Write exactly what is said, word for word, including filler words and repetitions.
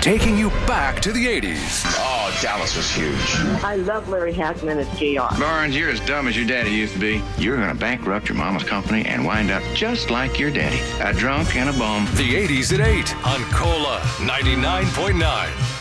taking you back to the eighties. Oh, Dallas was huge. I love Larry Hagman as J R. Barnes, you're as dumb as your daddy used to be. You're going to bankrupt your mama's company and wind up just like your daddy, a drunk and a bum. The eighties at eight on Cola ninety-nine point nine.